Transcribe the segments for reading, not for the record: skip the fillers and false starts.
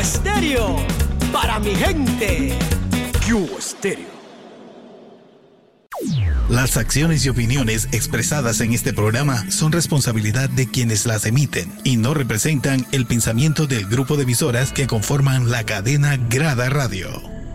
Estéreo, para mi gente. Cuba Estéreo. Las acciones y opiniones expresadas en este programa son responsabilidad de quienes las emiten y no representan el pensamiento del grupo de emisoras que conforman la cadena Grada Radio.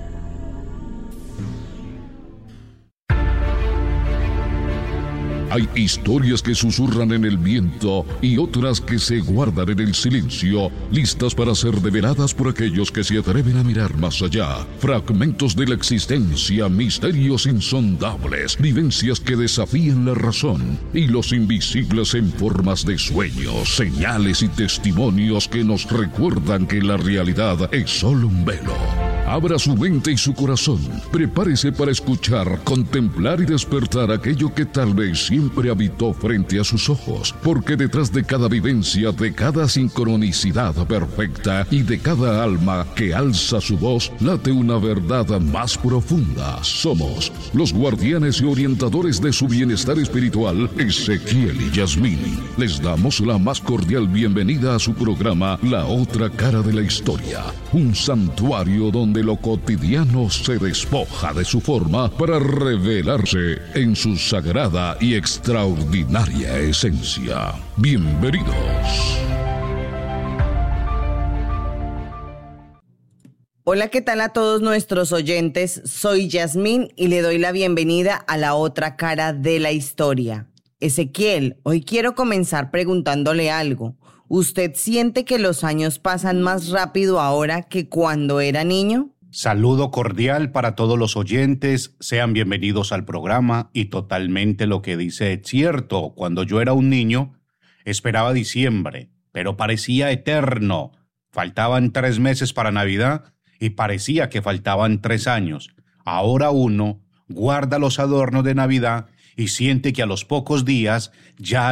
Hay historias que susurran en el viento y otras que se guardan en el silencio, listas para ser develadas por aquellos que se atreven a mirar más allá. Fragmentos de la existencia, misterios insondables, vivencias que desafían la razón y los invisibles en formas de sueños, señales y testimonios que nos recuerdan que la realidad es solo un velo. Abra su mente y su corazón. Prepárese para escuchar, contemplar y despertar aquello que tal vez siempre habitó frente a sus ojos. Porque detrás de cada vivencia, de cada sincronicidad perfecta y de cada alma que alza su voz, late una verdad más profunda. Somos los guardianes y orientadores de su bienestar espiritual, Ezequiel y Yasmín. Les damos la más cordial bienvenida a su programa La Otra Cara de la Historia. Un santuario donde lo cotidiano se despoja de su forma para revelarse en su sagrada y extraordinaria esencia. Bienvenidos. Hola, ¿qué tal a todos nuestros oyentes? Soy Yasmín y le doy la bienvenida a La Otra Cara de la Historia. Ezequiel, hoy quiero comenzar preguntándole algo. ¿Usted siente que los años pasan más rápido ahora que cuando era niño? Saludo cordial para todos los oyentes, sean bienvenidos al programa y totalmente lo que dice es cierto. Cuando yo era un niño, esperaba diciembre, pero parecía eterno. Faltaban 3 meses para Navidad y parecía que faltaban 3 años. Ahora uno guarda los adornos de Navidad y siente que a los pocos días ya